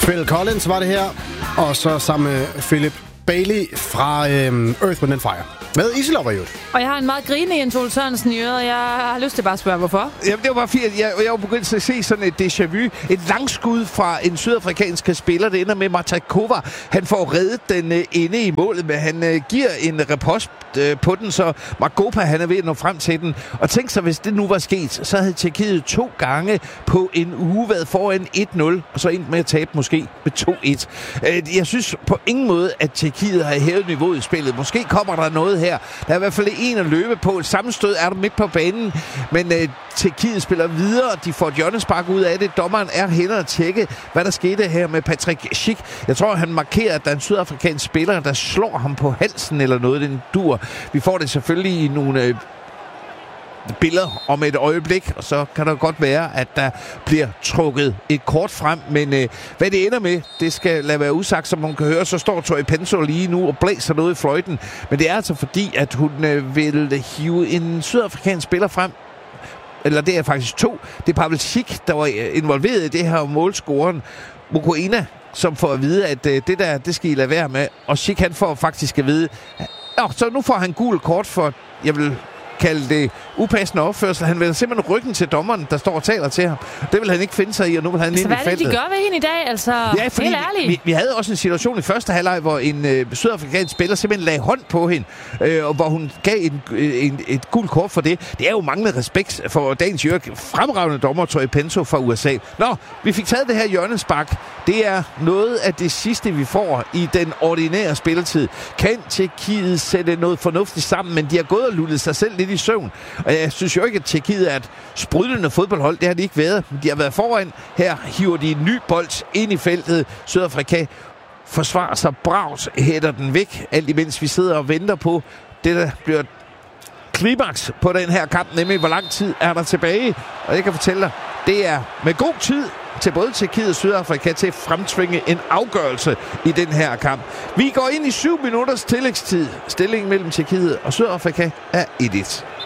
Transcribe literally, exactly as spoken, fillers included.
Phil Collins var det her, og så sammen med Philip Bailey fra øhm, Earth, Wind and Fire. Med Easy Lover, jo. Og jeg har en meget grinende Jens Ole Sørensen i øret, og jeg har lyst til bare at spørge, hvorfor. Jamen, det var bare fint. Jeg, jeg var begyndt at se sådan et déjà vu. Et langskud fra en sydafrikansk spiller. Det ender med Matakova. Han får reddet den uh, inde i målet, men han uh, giver en repost uh, på den, så Magopa, han er ved at nå frem til den. Og tænk så, hvis det nu var sket, så havde Tjekkiet to gange på en uge været foran et nul, og så endt med at tabe måske med to et. Uh, jeg synes på ingen måde, at Tjekkiet har hævet niveauet i spillet. Måske kommer der noget her. Der er i hvert fald en at løbe på. Et sammenstød er der midt på banen, men øh, Tjekkiet spiller videre. De får et hjørnespark ud af det. Dommeren er hen og tjekke, hvad der skete her med Patrick Schick. Jeg tror, han markerer, at der er en sydafrikansk spiller, der slår ham på halsen eller noget. Den dur. Vi får det selvfølgelig i nogle øh, billeder om et øjeblik, og så kan det godt være, at der bliver trukket et kort frem, men øh, hvad det ender med, det skal lade være usagt, som man kan høre, så står Tori Penso lige nu og blæser noget i fløjten, men det er altså fordi, at hun øh, vil hive en sydafrikansk spiller frem, eller det er faktisk to. Det er Pavel Schick, der var involveret i det her målscoren, Mokoena, som får at vide, at øh, det der, det skal I lade være med, og Schick, han får faktisk at vide, nå, så nu får han gul kort for, jeg vil kalde det upassende opførsel. Han vender simpelthen ryggen til dommeren, der står og taler til ham. Det vil han ikke finde sig i, og nu vil han altså, ind i feltet. Hvad er det, de gør ved hende i dag? Altså, ja, fordi helt ærligt. Vi, vi havde også en situation i første halvleg, hvor en øh, sydafrikansk spiller simpelthen lagde hånd på hende, øh, og hvor hun gav en, en, et gult kort for det. Det er jo manglende respekt for dagens jørg. Fremragende dommer, Tori Penso fra U S A. Nå, vi fik taget det her hjørnespark. Det er noget af det sidste, vi får i den ordinære spilletid. Kan Tjekkiet sætte noget fornuftigt sammen, men de har gået og lullet sig selv lidt i søvn. Og jeg synes jo ikke, at Tjekkiet er et sprudlende fodboldhold. Det har de ikke været. De har været foran. Her hiver de en ny bold ind i feltet. Sydafrika forsvarer sig bravt, hætter den væk, alt imens vi sidder og venter på det, der bliver klimaks på den her kamp, nemlig hvor lang tid er der tilbage. Og jeg kan fortælle dig, det er med god tid til både Tjekkiet og Sydafrika til at fremtvinge en afgørelse i den her kamp. Vi går ind i syv minutters tillægstid. Stillingen mellem Tjekkiet og Sydafrika er et et.